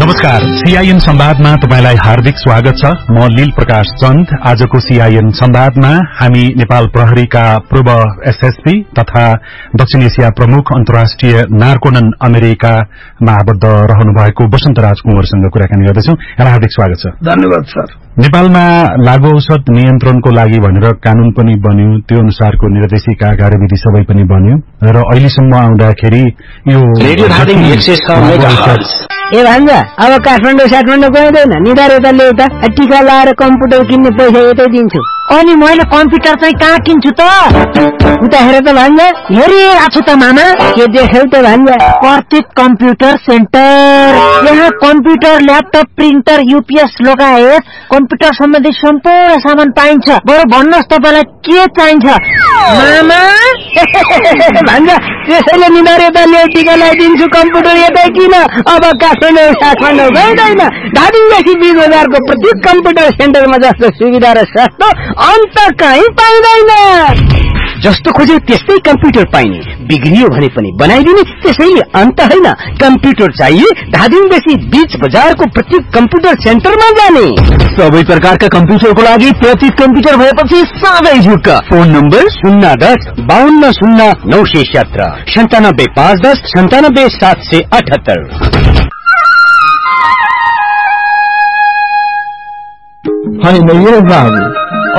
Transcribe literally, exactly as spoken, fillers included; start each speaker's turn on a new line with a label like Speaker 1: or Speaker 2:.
Speaker 1: नमस्कार, सीआईएन संवादमा तपाईलाई हार्दिक स्वागत छ। म लील प्रकाश चन्द। आजको सीआईएन संवादमा हामी नेपाल प्रहरीका पूर्व एसएसपी तथा दक्षिण एशिया प्रमुख अन्तर्राष्ट्रिय नार्कोनन अमेरिकामा आबद्ध रहनुभएको वसन्तराज कुँवरसँग कुराकानी गर्दैछौं। यहाँलाई हार्दिक स्वागत छ।
Speaker 2: धन्यवाद सर।
Speaker 1: नेपालमा लागू औषध नियन्त्रणको लागि भनेर कानून पनि बन्यो, त्यो अनुसारको निर्देशिका कार्यविधि सबै पनि बन्यो र अहिलेसम्म आउँदाखेरि यो
Speaker 3: ए भान्जा अब काठमाडौँ साठमाडौँ गइँदैन, निधार यता ल्याउता टिका लाएर कम्प्युटर किन्ने पैसा यतै दिन्छु। अनि मैले कम्प्युटर चाहिँ कहाँ किन्छु त? उता हेर त भान्जा, हेरिरहेको छु त मामा। के देख्यौ त भान्जा? प्रत्येक कम्प्युटर सेन्टर। यहाँ कम्प्युटर, ल्यापटप, प्रिन्टर, युपीएस लगायत कम्प्युटर सम्बन्धी सम्पूर्ण सामान पाइन्छ। बरु भन्नुहोस् तपाईँलाई के चाहिन्छ मामा? भान्जा त्यसैले निधार यता ल्याउ, टिका लगाइदिन्छु, कम्प्युटर यतै किन। अब काठमाडौँ साठमाडौँ गइँदैन। धादिङदेखि बिस बजारको प्रत्येक कम्प्युटर सेन्टरमा जस्तो सुविधा र सस्तो अन्त कहीँ पाइँदैन। जस्तो खोज्यो त्यस्तै कम्प्युटर पाइने, बिग्रियो भने पनि बनाइदिने, त्यसैले अन्त होइन। कम्प्युटर चाहिए धादिङदेखि बीच बजारको प्रत्येक कम्प्युटर सेन्टरमा जाने। सबै प्रकारका कम्प्युटरको लागि प्रति कम्प्युटर भएपछि साझै झुक्क। फोन नम्बर शून्य दस बाहन्न शून्य नौ सय सत्र सन्तानब्बे पाँच दस सन्तानब्बे सात सय अठहत्तर।
Speaker 2: होइन यो बाबु